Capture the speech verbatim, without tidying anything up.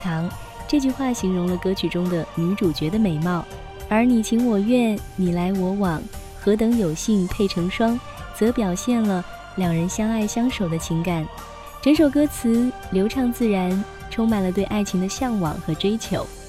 堂。这句话形容了歌曲中的女主角的美貌，而你情我愿，你来我往，何等有幸配成双，则表现了两人相爱相守的情感。整首歌词流畅自然，充满了对爱情的向往和追求。